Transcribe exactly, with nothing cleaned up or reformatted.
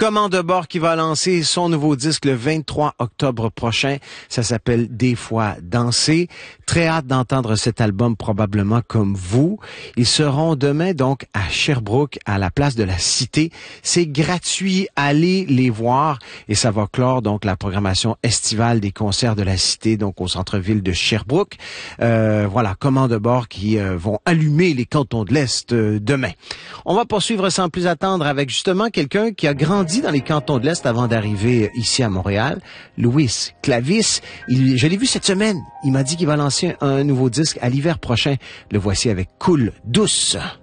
Commande de bord qui va lancer son nouveau disque le vingt-trois octobre prochain. Ça s'appelle Des fois danser. Très hâte d'entendre cet album, probablement comme vous. Ils seront demain donc à Sherbrooke, à la place de la Cité. C'est gratuit, allez les voir et ça va clore donc la programmation estivale des concerts de la Cité, donc au centre-ville de Sherbrooke. Euh, voilà, commande de bord qui euh, vont allumer les cantons de l'Est euh, demain. On va poursuivre sans plus attendre avec justement quelqu'un qui a grandi dans les cantons de l'Est avant d'arriver ici à Montréal, Louis Clavis. Il, je l'ai vu cette semaine. Il m'a dit qu'il va lancer un nouveau disque à l'hiver prochain. Le voici avec Coule douce.